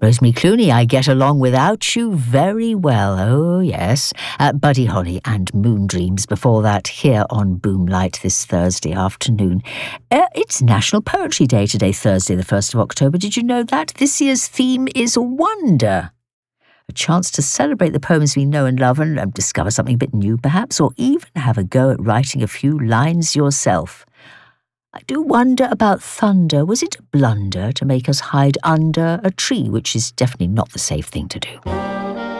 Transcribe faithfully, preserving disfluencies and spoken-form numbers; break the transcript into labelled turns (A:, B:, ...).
A: Rosemary Clooney, I get along without you very well. Oh, yes. Uh, Buddy Holly and Moon Dreams before that here on Boomlight this Thursday afternoon. Uh, it's National Poetry Day today, Thursday, the first of October. Did you know that? This year's theme is wonder. A chance to celebrate the poems we know and love and um, discover something a bit new, perhaps, or even have a go at writing a few lines yourself. I do wonder about thunder. Was it a blunder to make us hide under a tree, which is definitely not the safe thing to do?